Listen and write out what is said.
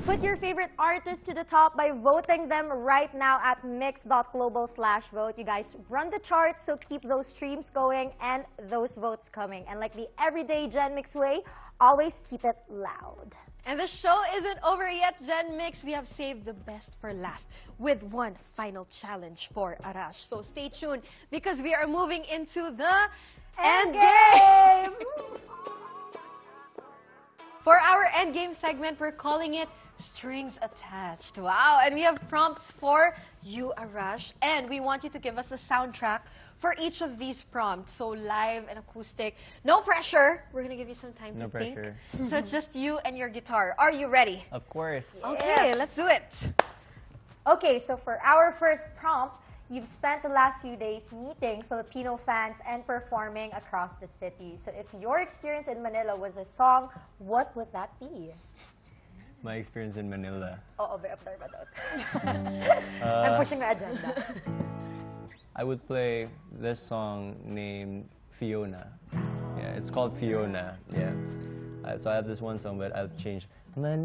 Put your favorite artist to the top by voting them right now at mix.global/vote. You guys run the charts, so keep those streams going and those votes coming. And like the everyday Gen Mix way, always keep it loud. And the show isn't over yet, Gen Mix. We have saved the best for last with one final challenge for Arash. So stay tuned because we are moving into the Endgame! For our Endgame segment, we're calling it Strings Attached. Wow! And we have prompts for you, Arash. And we want you to give us a soundtrack for each of these prompts. So live and acoustic. No pressure. We're going to give you some time to think. So just you and your guitar. Are you ready? Of course. Okay, let's do it. Okay, so for our first prompt, you've spent the last few days meeting Filipino fans and performing across the city. So if your experience in Manila was a song, what would that be? My experience in Manila. Oh, very up there ba doon? I'm pushing the agenda. I would play this song named Fiona. Yeah, it's called Fiona. Yeah. So I have this one song, but I'll change.